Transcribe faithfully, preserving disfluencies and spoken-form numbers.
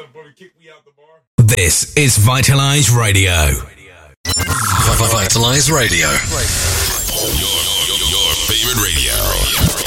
This is Vitalize Radio. Vitalize Radio. Your, your, your favorite radio.